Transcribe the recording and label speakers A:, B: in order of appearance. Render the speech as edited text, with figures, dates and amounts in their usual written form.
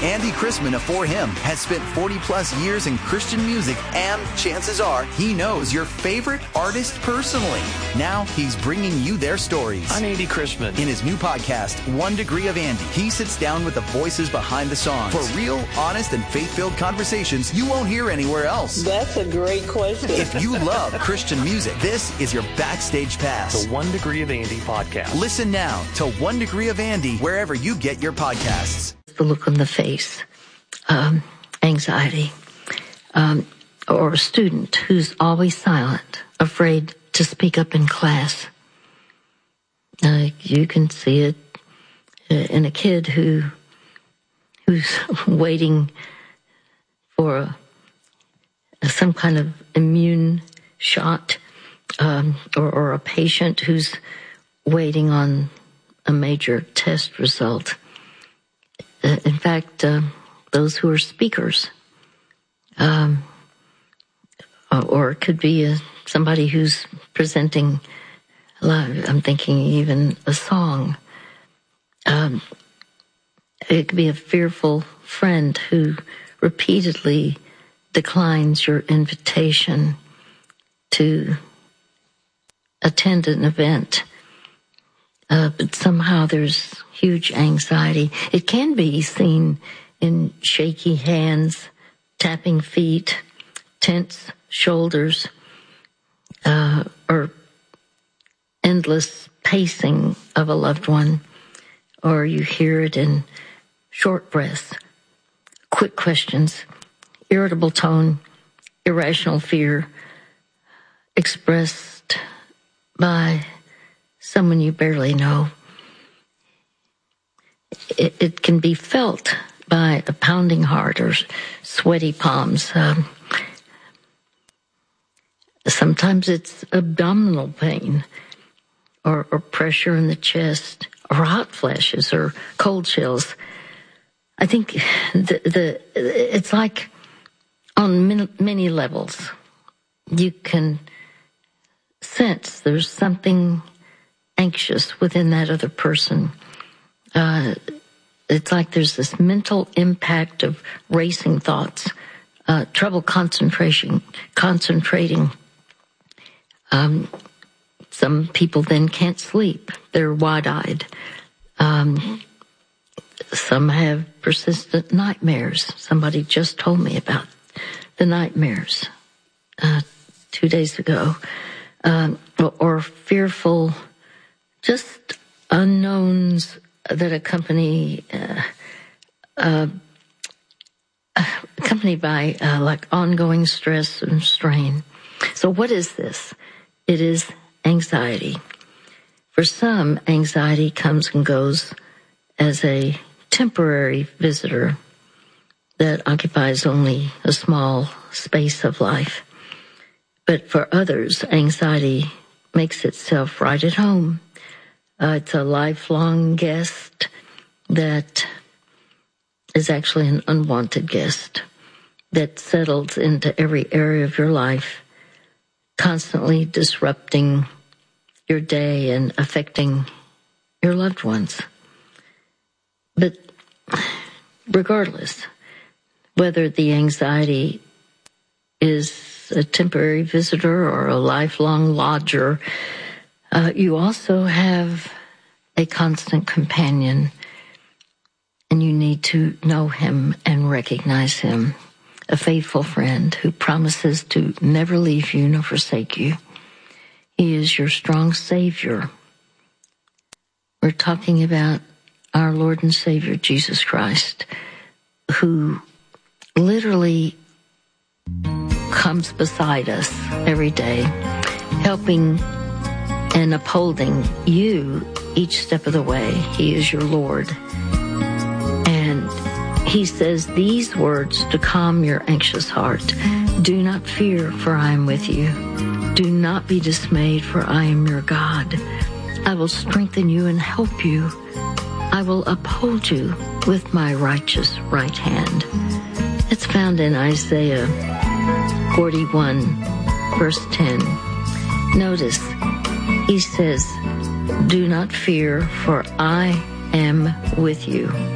A: Andy Chrisman of For Him has spent 40-plus years in Christian music, and chances are he knows your favorite artist personally. Now he's bringing you their stories.
B: I'm Andy Chrisman.
A: In his new podcast, 1 Degree of Andy, he sits down with the voices behind the songs for real, honest, and faith-filled conversations you won't hear anywhere else.
C: That's a great question.
A: If you love Christian music, this is your backstage pass.
B: The 1 Degree of Andy podcast.
A: Listen now to 1 Degree of Andy wherever you get your podcasts.
D: The look on the face, anxiety, or a student who's always silent, afraid to speak up in class. You can see it in a kid who's waiting for some kind of immune shot, or a patient who's waiting on a major test result. In fact, those who are speakers, or it could be somebody who's presenting live. I'm thinking even a song. It could be a fearful friend who repeatedly declines your invitation to attend an event. But somehow there's huge anxiety. It can be seen in shaky hands, tapping feet, tense shoulders, or endless pacing of a loved one. Or you hear it in short breaths, quick questions, irritable tone, irrational fear, expressed by someone you barely know. It can be felt by a pounding heart or sweaty palms. Sometimes it's abdominal pain or pressure in the chest or hot flashes or cold chills. I think it's like on many levels. You can sense there's something anxious within that other person. It's like there's this mental impact of racing thoughts, trouble concentrating. Some people then can't sleep. They're wide-eyed. Some have persistent nightmares. Somebody just told me about the nightmares 2 days ago. Or fearful, just unknowns that accompanied by like ongoing stress and strain. So what is this? It is anxiety. For some, anxiety comes and goes as a temporary visitor that occupies only a small space of life. But for others, anxiety makes itself right at home. It's a lifelong guest that is actually an unwanted guest that settles into every area of your life, constantly disrupting your day and affecting your loved ones. But regardless, whether the anxiety is a temporary visitor or a lifelong lodger, you also have a constant companion, and you need to know him and recognize him, a faithful friend who promises to never leave you nor forsake you. He is your strong Savior. We're talking about our Lord and Savior, Jesus Christ, who literally comes beside us every day, helping and upholding you each step of the way. He is your Lord. And he says these words to calm your anxious heart. Do not fear, for I am with you. Do not be dismayed, for I am your God. I will strengthen you and help you. I will uphold you with my righteous right hand. It's found in Isaiah 41, verse 10. Notice, he says, do not fear, for I am with you.